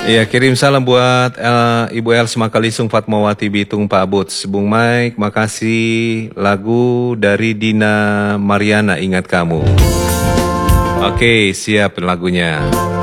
Iya, kirim salam buat Ibu Els Makalisung Fatmawati Bitung Pak Buts. Bung Mike, makasih. Lagu dari Dina Mariana, Ingat Kamu. Oke, siap lagunya.